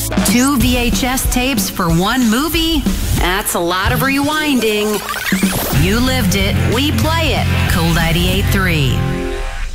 2 VHS tapes for one movie? That's a lot of rewinding. You lived it, we play it. Cool 98.3.